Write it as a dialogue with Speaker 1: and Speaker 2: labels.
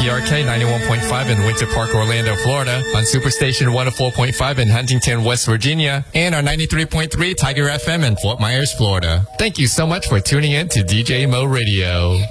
Speaker 1: KPRK 91.5 in Winter Park, Orlando, Florida, on Superstation 104.5 in Huntington, West Virginia, and our 93.3 Tiger FM in Fort Myers, Florida. Thank you so much for tuning in to DJ Mo Radio.